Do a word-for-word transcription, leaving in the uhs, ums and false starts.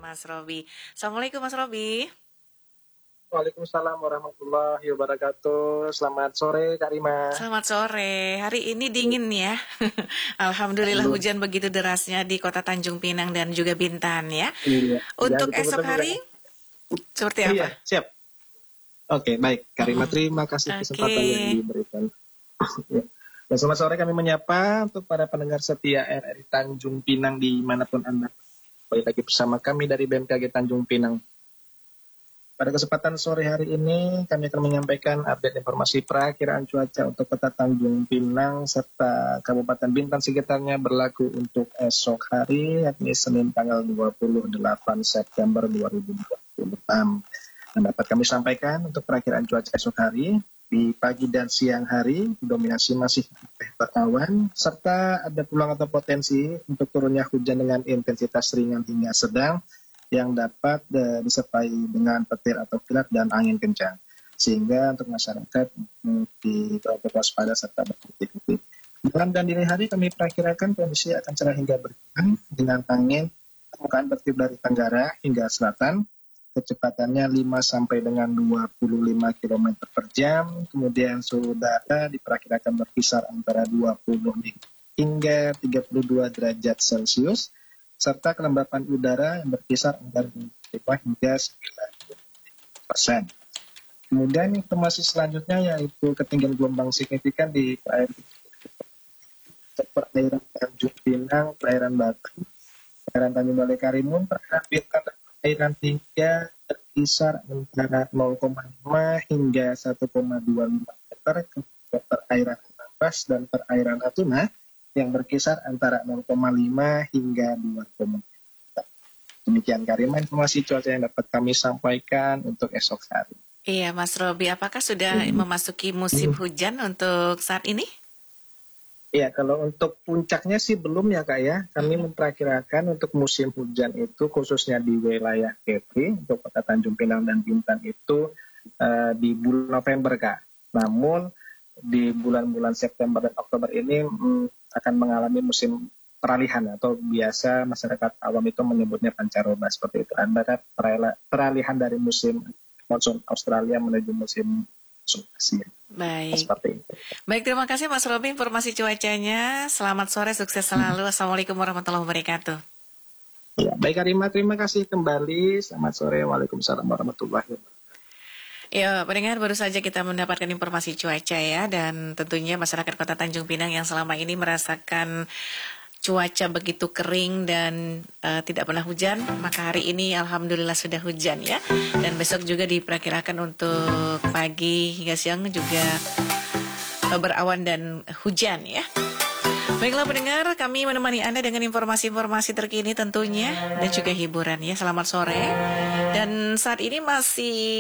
Mas Robi. Assalamualaikum Mas Robi. Waalaikumsalam warahmatullahi wabarakatuh. Selamat sore Kak Rima. Selamat sore. Hari ini dingin ya. Alhamdulillah hujan begitu derasnya di Kota Tanjung Pinang dan juga Bintan ya. Iya. Untuk Ya, esok betul-betul, hari seperti Iya, apa? siap. Oke, baik. Kak Rima, Mm-mm. terima kasih Oke. kesempatan yang diberikan. Ya. Dan selamat sore kami menyapa untuk para pendengar setia R R I Tanjung Pinang dimanapun Anda. Kembali lagi bersama kami dari B M K G Tanjung Pinang. Pada kesempatan sore hari ini kami akan menyampaikan update informasi perakiraan cuaca untuk Kota Tanjung Pinang serta Kabupaten Bintan sekitarnya berlaku untuk esok hari, yakni Senin tanggal dua puluh delapan September dua ribu dua puluh enam. Dan dapat kami sampaikan untuk perakiraan cuaca esok hari, di pagi dan siang hari didominasi masih berawan serta ada peluang atau potensi untuk turunnya hujan dengan intensitas ringan hingga sedang yang dapat uh, disertai dengan petir atau kilat dan angin kencang, sehingga untuk masyarakat mm, diperlukan waspada serta berhati-hati. Malam dan dini hari kami perkirakan kondisi akan cerah hingga berkurang dengan angin permukaan bertiup dari tenggara hingga selatan, kecepatannya lima sampai dengan dua puluh lima kilometer per jam, kemudian suhu udara diperkirakan berkisar antara dua puluh hingga tiga puluh dua derajat Celcius, serta kelembapan udara yang berkisar antara lima hingga sembilan puluh persen. Kemudian informasi selanjutnya yaitu ketinggian gelombang signifikan di perairan perairan Tanjung Pinang, perairan Batu, perairan Tanjung Balai Karimun, perairan Bintan, dan perairan Tiga berkisar antara nol koma lima hingga satu koma dua lima meter, kemudian perairan Anambas dan perairan Natuna yang berkisar antara nol koma lima hingga dua koma lima. Demikian Karima informasi cuaca yang dapat kami sampaikan untuk esok hari. Iya Mas Robi, apakah sudah Hmm. memasuki musim hujan untuk saat ini? Iya, kalau untuk puncaknya sih belum ya Kak ya. Kami Mm-mm. memperkirakan untuk musim hujan itu khususnya di wilayah Kepri, untuk Kota Tanjung Pinang dan Bintan itu uh, di bulan November Kak. Namun di bulan-bulan September dan Oktober ini mm, akan mengalami musim peralihan atau biasa masyarakat awam itu menyebutnya pancaroba seperti itu. Antara peralihan dari musim monsun Australia menuju musim monsun Asia. Baik. Seperti itu. Baik, terima kasih Mas Robi informasi cuacanya. Selamat sore, sukses selalu. Assalamualaikum warahmatullahi wabarakatuh. Ya, baik Karima, terima kasih kembali. Selamat sore, waalaikumsalam warahmatullahi wabarakatuh. Ya, pendengar, baru saja kita mendapatkan informasi cuaca ya, dan tentunya masyarakat Kota Tanjung Pinang yang selama ini merasakan cuaca begitu kering dan uh, tidak pernah hujan, maka hari ini alhamdulillah sudah hujan ya. Dan besok juga diperkirakan untuk pagi hingga siang juga uh, berawan dan hujan ya. Baiklah pendengar, kami menemani Anda dengan informasi-informasi terkini tentunya dan juga hiburan ya. Selamat sore. Dan saat ini masih